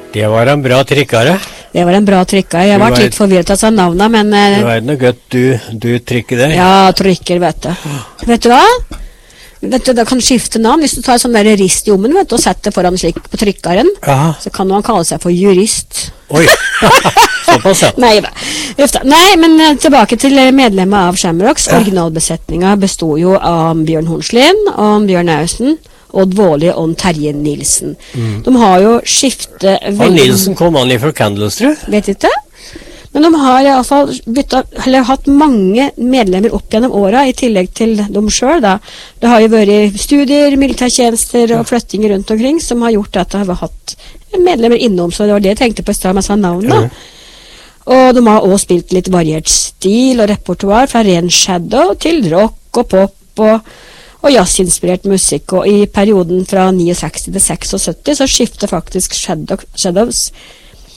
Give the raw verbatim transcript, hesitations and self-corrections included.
Det var en bra trykkere. Det var en bra trykker. Jeg var litt forvirret av navnet, men... Det var noe godt du, du trykker der. Ja, trykker, vet du. Vet du hva? Vet du, da kan du skifte navn. Hvis du tar sånn der rist i ommen, vet du, og setter foran slik på trykkeren, Aha. så kan man kalle seg for jurist. Oi, såpass ja. Nei, Nei, men tilbake til medlemmet av Shamrocks. Ja. Originalbesetningen bestod jo av Bjørn Hornslien, og Bjørn Austen, Odd Våli og Terje Nilsen. Mm. De har jo skiftet veldig... Og Nilsen kom han i fra Candles, tror jeg? Vet ikke. Men de har i alle fall byttet, eller hatt mange medlemmer opp gjennom åra, i tillegg til dem selv da. Det har jo vært studier, militærtjenester og flyttinger rundt omkring, som har gjort at det har hatt medlemmer innom, så det var det jeg tenkte på i stedet med sånn navn da. Mm. Og de har også spilt litt variert stil og repertoar, fra ren shadow til rock og pop og og jazzinspirert musikk, og i perioden fra sekstini til syttiseks så skifter faktisk Shadow, Shadows